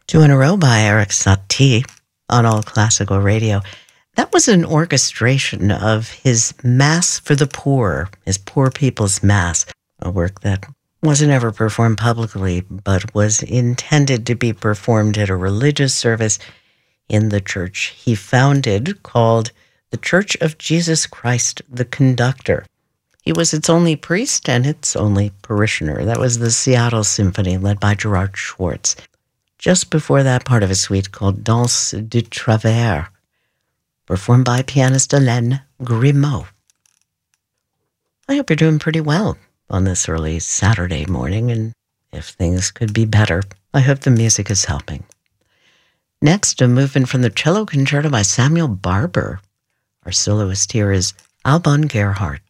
Two in a row by Eric Satie on All Classical Radio. That was an orchestration of his Mass for the Poor, his Poor People's Mass, a work that wasn't ever performed publicly, but was intended to be performed at a religious service in the church he founded called the Church of Jesus Christ the Conductor. He was its only priest and its only parishioner. That was the Seattle Symphony led by Gerard Schwartz. Just before that, part of a suite called Danse de Travers, performed by pianist Hélène Grimaud. I hope you're doing pretty well on this early Saturday morning, and if things could be better, I hope the music is helping. Next, a movement from the Cello Concerto by Samuel Barber. Our soloist here is Alban Gerhardt.